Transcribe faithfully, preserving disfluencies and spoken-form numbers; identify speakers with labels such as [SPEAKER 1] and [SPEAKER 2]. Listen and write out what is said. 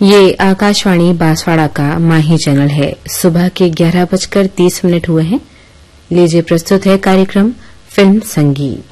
[SPEAKER 1] ये आकाशवाणी बांसवाड़ा का माही चैनल है। सुबह के ग्यारह बजकर तीस मिनट हुए हैं। लीजिए प्रस्तुत है कार्यक्रम फिल्म संगीत।